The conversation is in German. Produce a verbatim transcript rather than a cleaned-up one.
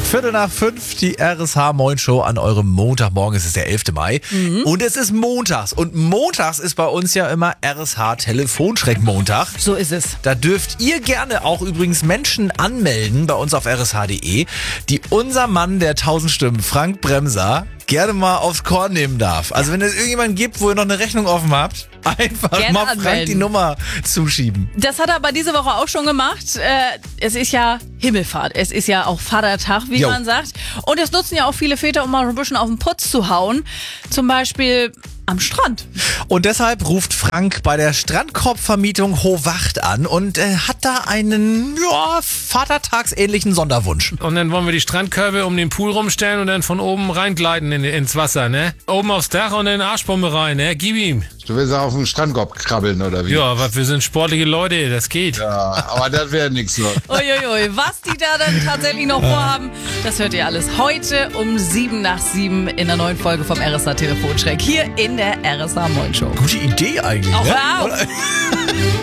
Viertel nach fünf, die R S H Moin Show an eurem Montagmorgen. Es ist der elfte Mai mhm. und es ist montags. Und montags ist bei uns ja immer R S H Telefonschreck-Montag. So ist es. Da dürft ihr gerne auch übrigens Menschen anmelden bei uns auf r s h punkt d e, die unser Mann der tausend Stimmen, Frank Bremser, gerne mal aufs Korn nehmen darf. Also wenn es irgendjemanden gibt, wo ihr noch eine Rechnung offen habt, einfach gerne mal Frank anmelden. Die Nummer zuschieben. Das hat er aber diese Woche auch schon gemacht. Äh, es ist ja Himmelfahrt. Es ist ja auch Vatertag, wie jo. man sagt. Und es nutzen ja auch viele Väter, um mal ein bisschen auf den Putz zu hauen. Zum Beispiel am Strand. Und deshalb ruft Frank bei der Strandkorbvermietung Hohwacht an und äh, hat da einen ja, vatertagsähnlichen Sonderwunsch. Und dann wollen wir die Strandkörbe um den Pool rumstellen und dann von oben reingleiten in, ins Wasser, ne? Oben aufs Dach und in den Arschbombe rein, ne? Gib ihm. Du willst auch auf den Strandkorb krabbeln, oder wie? Ja, was wir sind sportliche Leute, das geht. Ja, aber das wäre nichts so. Uiuiui, was die da dann tatsächlich noch vorhaben, das hört ihr alles heute um sieben nach sieben in der neuen Folge vom R S H Telefonschreck hier in der R S H Moin Show. Gute Idee eigentlich, Auch ne? wow.